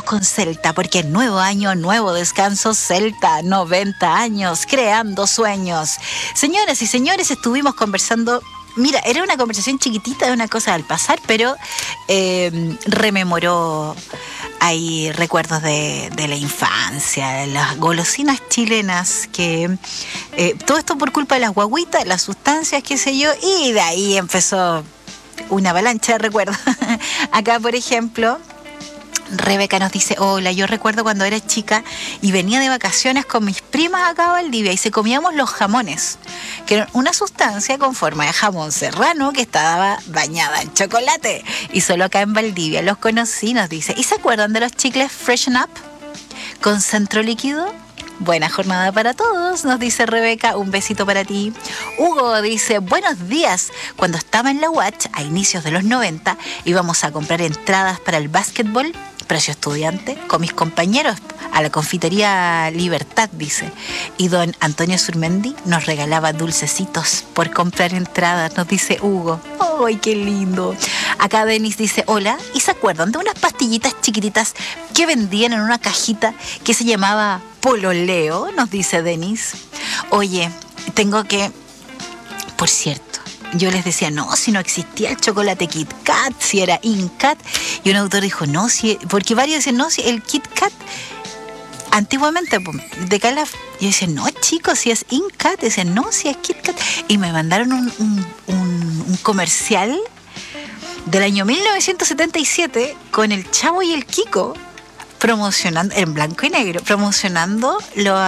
con Celta, porque nuevo año, nuevo descanso, Celta, 90 años, creando sueños. Señoras y señores, estuvimos conversando. Mira, era una conversación chiquitita de una cosa al pasar, pero rememoró ahí recuerdos de la infancia, las golosinas chilenas, que todo esto por culpa de las guaguitas, las sustancias, qué sé yo, y de ahí empezó una avalancha de recuerdos. Acá, por ejemplo, Rebeca nos dice: hola, yo recuerdo cuando era chica y venía de vacaciones con mis primas acá a Valdivia y comíamos los jamones, que eran una sustancia con forma de jamón serrano que estaba bañada en chocolate. Y solo acá en Valdivia los conocí, nos dice. ¿Y se acuerdan de los chicles Freshen Up con centro líquido? Buena jornada para todos, nos dice Rebeca, un besito para ti. Hugo dice: buenos días. Cuando estaba en la UACH, a inicios de los 90, íbamos a comprar entradas para el básquetbol, precio estudiante, con mis compañeros a la confitería Libertad, dice. Y don Antonio Surmendi nos regalaba dulcecitos por comprar entradas, nos dice Hugo. ¡Ay, qué lindo! Acá Denis dice: hola, ¿y se acuerdan de unas pastillitas chiquititas que vendían en una cajita que se llamaba Pololeo? Nos dice Denis. Oye, tengo que... Por cierto, yo les decía, no, si no existía el chocolate Kit Kat, si era Incat. Y un autor dijo, no, si... Porque varios decían, no, si el Kit Kat... Antiguamente, de Calaf, yo decía, no, chicos, si es Incat. Decían, no, si es Kit Kat. Y me mandaron un comercial del año 1977 con el Chavo y el Kiko promocionando, en blanco y negro, promocionando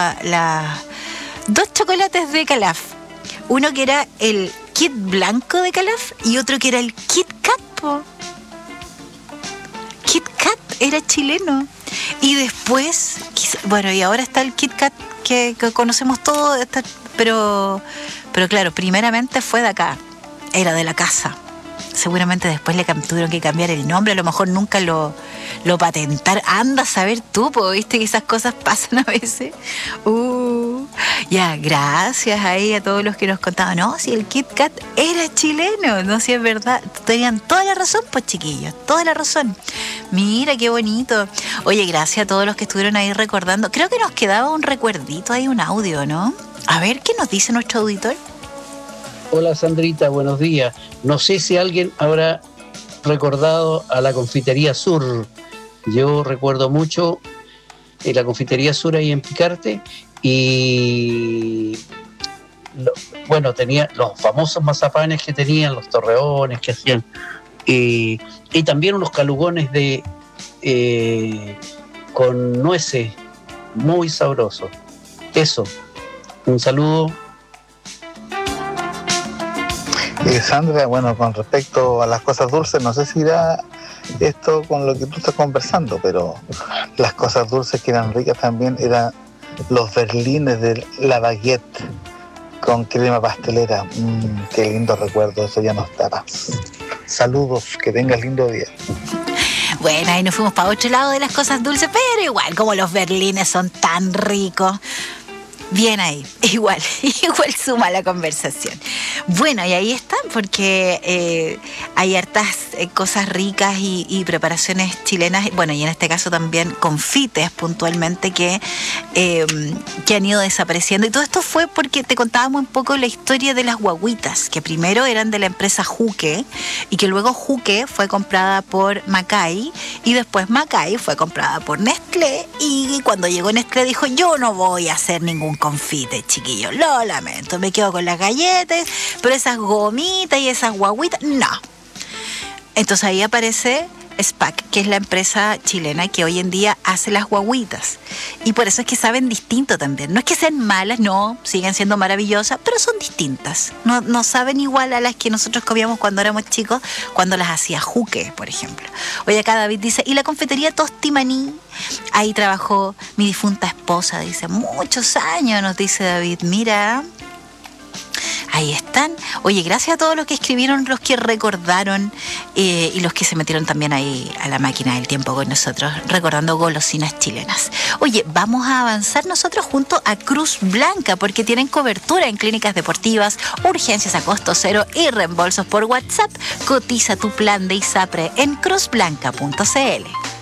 dos chocolates de Calaf. Uno que era el Kit blanco de Calaf y otro que era el Kit Kat, po. Kit Kat era chileno. Y después, bueno, y ahora está el Kit Kat que conocemos todos, pero claro, primeramente fue de acá, era de la casa. Seguramente después le tuvieron que cambiar el nombre, a lo mejor nunca lo patentaron. Anda a saber tú, pues, viste que esas cosas pasan a veces. Ya, gracias ahí a todos los que nos contaban. No, si el Kit Kat era chileno, no, si es verdad. Tenían toda la razón, pues, chiquillos, toda la razón. Mira, qué bonito. Oye, gracias a todos los que estuvieron ahí recordando. Creo que nos quedaba un recuerdito ahí, un audio, ¿no? A ver, ¿qué nos dice nuestro auditor? Hola Sandrita, buenos días. No sé si alguien habrá recordado a la Confitería Sur. Yo recuerdo mucho la Confitería Sur ahí en Picarte y bueno, tenía los famosos mazapanes que tenían, los torreones que hacían y también unos calugones con nueces muy sabrosos. Eso, un saludo. Sandra, bueno, con respecto a las cosas dulces, no sé si irá esto con lo que tú estás conversando, pero las cosas dulces que eran ricas también eran los berlines de la baguette con crema pastelera. Qué lindo recuerdo, eso ya no está más. Saludos, que tengas lindo día. Bueno, ahí nos fuimos para otro lado de las cosas dulces, pero igual, como los berlines son tan ricos. Bien ahí, igual suma la conversación. Bueno, y ahí están, porque hay hartas cosas ricas y preparaciones chilenas, bueno, y en este caso también confites puntualmente que han ido desapareciendo. Y todo esto fue porque te contábamos un poco la historia de las guaguitas, que primero eran de la empresa Juque, y que luego Juque fue comprada por Macay, y después Macay fue comprada por Nestlé, y cuando llegó Nestlé dijo, yo no voy a hacer ningún confite, chiquillos, lo lamento, me quedo con las galletas, pero esas gomitas y esas guaguitas, no. Entonces ahí aparece SPAC, que es la empresa chilena que hoy en día hace las guaguitas, y por eso es que saben distinto también. No es que sean malas, no, siguen siendo maravillosas, pero son distintas, no saben igual a las que nosotros comíamos cuando éramos chicos, cuando las hacía Juque, por ejemplo. Hoy acá David dice, y la confitería Tostimaní, ahí trabajó mi difunta esposa, dice, muchos años, nos dice David. Mira, ahí están. Oye, gracias a todos los que escribieron, los que recordaron y los que se metieron también ahí a la máquina del tiempo con nosotros, recordando golosinas chilenas. Oye, vamos a avanzar nosotros junto a Cruz Blanca, porque tienen cobertura en clínicas deportivas, urgencias a costo cero y reembolsos por WhatsApp. Cotiza tu plan de ISAPRE en cruzblanca.cl.